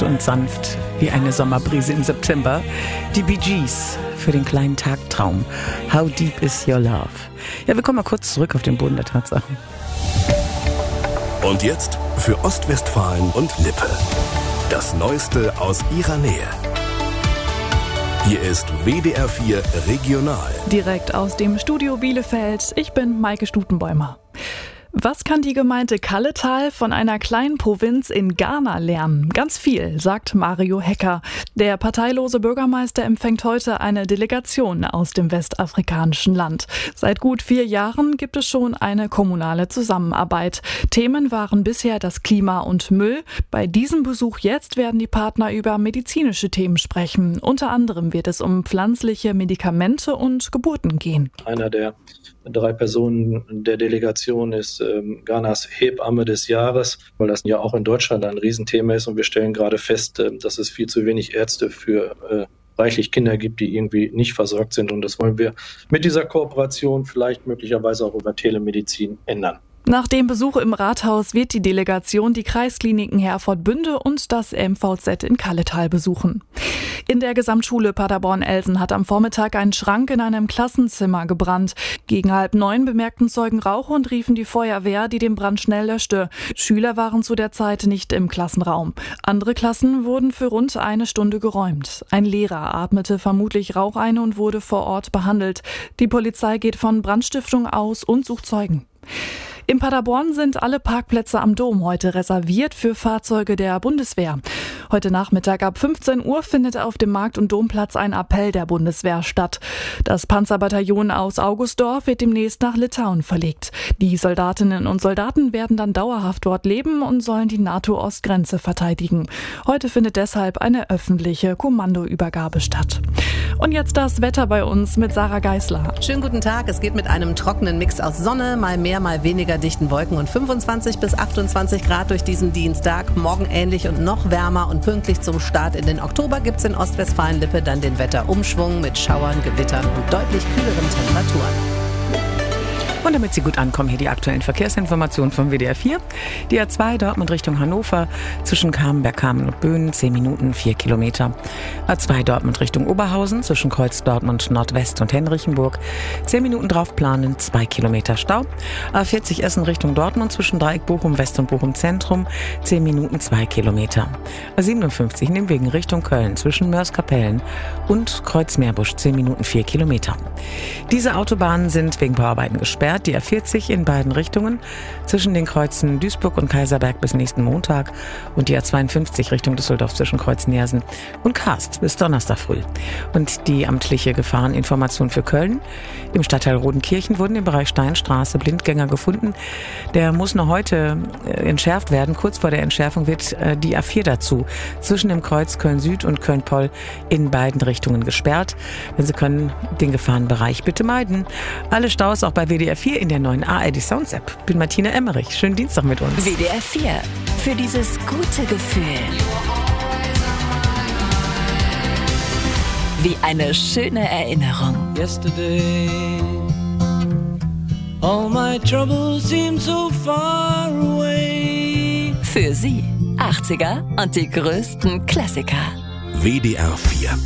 Leicht und sanft wie eine Sommerbrise im September. Die Bee Gees für den kleinen Tagtraum. How deep is your love? Ja, wir kommen mal kurz zurück auf den Boden der Tatsachen. Und jetzt für Ostwestfalen und Lippe. Das Neueste aus ihrer Nähe. Hier ist WDR 4 Regional. Direkt aus dem Studio Bielefeld. Ich bin Maike Stutenbäumer. Was kann die Gemeinde Kalletal von einer kleinen Provinz in Ghana lernen? Ganz viel, sagt Mario Hecker. Der parteilose Bürgermeister empfängt heute eine Delegation aus dem westafrikanischen Land. Seit gut 4 Jahren gibt es schon eine kommunale Zusammenarbeit. Themen waren bisher das Klima und Müll. Bei diesem Besuch jetzt werden die Partner über medizinische Themen sprechen. Unter anderem wird es um pflanzliche Medikamente und Geburten gehen. Einer der 3 Personen der Delegation ist Ghanas Hebamme des Jahres, weil das ja auch in Deutschland ein Riesenthema ist und wir stellen gerade fest, dass es viel zu wenig Ärzte für reichlich Kinder gibt, die irgendwie nicht versorgt sind, und das wollen wir mit dieser Kooperation vielleicht möglicherweise auch über Telemedizin ändern. Nach dem Besuch im Rathaus wird die Delegation die Kreiskliniken Herford-Bünde und das MVZ in Kalletal besuchen. In der Gesamtschule Paderborn-Elsen hat am Vormittag ein Schrank in einem Klassenzimmer gebrannt. Gegen 8:30 bemerkten Zeugen Rauch und riefen die Feuerwehr, die den Brand schnell löschte. Schüler waren zu der Zeit nicht im Klassenraum. Andere Klassen wurden für rund 1 Stunde geräumt. Ein Lehrer atmete vermutlich Rauch ein und wurde vor Ort behandelt. Die Polizei geht von Brandstiftung aus und sucht Zeugen. In Paderborn sind alle Parkplätze am Dom heute reserviert für Fahrzeuge der Bundeswehr. Heute Nachmittag ab 15 Uhr findet auf dem Markt- und Domplatz ein Appell der Bundeswehr statt. Das Panzerbataillon aus Augustdorf wird demnächst nach Litauen verlegt. Die Soldatinnen und Soldaten werden dann dauerhaft dort leben und sollen die NATO-Ostgrenze verteidigen. Heute findet deshalb eine öffentliche Kommandoübergabe statt. Und jetzt das Wetter bei uns mit Sarah Geisler. Schönen guten Tag. Es geht mit einem trockenen Mix aus Sonne, mal mehr, mal weniger dichten Wolken und 25 bis 28 Grad durch diesen Dienstag. Morgen ähnlich und noch wärmer, und pünktlich zum Start in den Oktober gibt es in Ostwestfalen-Lippe dann den Wetterumschwung mit Schauern, Gewittern und deutlich kühleren Temperaturen. Und damit Sie gut ankommen, hier die aktuellen Verkehrsinformationen vom WDR 4. Die A2 Dortmund Richtung Hannover zwischen Camberg, Kamen und Böen 10 Minuten 4 Kilometer. A2 Dortmund Richtung Oberhausen zwischen Kreuz Dortmund Nordwest und Henrichenburg 10 Minuten drauf planen, 2 Kilometer Stau. A40 Essen Richtung Dortmund zwischen Dreieck Bochum West und Bochum Zentrum 10 Minuten 2 Kilometer. A57 Nimwegen Richtung Köln zwischen Mörs-Kapellen und Kreuz Meerbusch 10 Minuten 4 Kilometer. Diese Autobahnen sind wegen Bauarbeiten gesperrt. Die A40 in beiden Richtungen zwischen den Kreuzen Duisburg und Kaiserberg bis nächsten Montag und die A52 Richtung Düsseldorf zwischen Kreuz Neersen und Karst bis Donnerstag früh. Und die amtliche Gefahreninformation für Köln: Im Stadtteil Rodenkirchen wurden im Bereich Steinstraße Blindgänger gefunden. Der muss noch heute entschärft werden. Kurz vor der Entschärfung wird die A4 dazu zwischen dem Kreuz Köln-Süd und Köln-Poll in beiden Richtungen gesperrt. Wenn Sie können, den Gefahrenbereich bitte meiden. Alle Staus auch bei WDR 4 in der neuen ARD Sounds App. Bin Martina Emmerich. Schönen Dienstag mit uns. WDR 4. Für dieses gute Gefühl. Wie eine schöne Erinnerung. Yesterday, all my troubles seem so far away. Für Sie 80er und die größten Klassiker. WDR 4